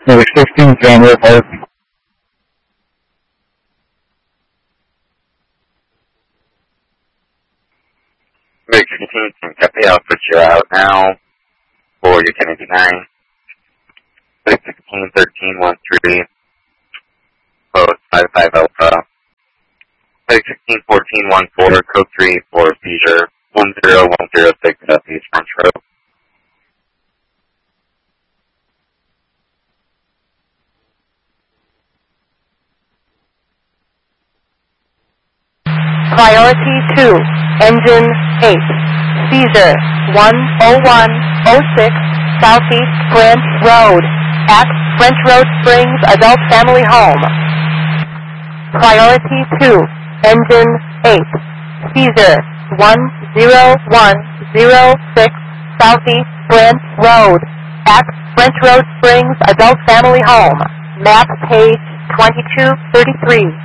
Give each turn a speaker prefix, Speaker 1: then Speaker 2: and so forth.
Speaker 1: Number 16, January 3rd.
Speaker 2: Number 16, Team Cafe, I'll put you out now for your Kennedy 9. 16, 13, 1, 3, code 55 Alpha. 16, 14, 1, 4, code 3 for seizure. 10106 Southeast French Road.
Speaker 3: Priority 2, Engine 8, seizure 10106 Southeast French Road, at French Road Springs Adult Family Home. Priority 2, Engine 8, seizure 10106 Southeast French Road, at French Road Springs Adult Family Home. Map page 2233.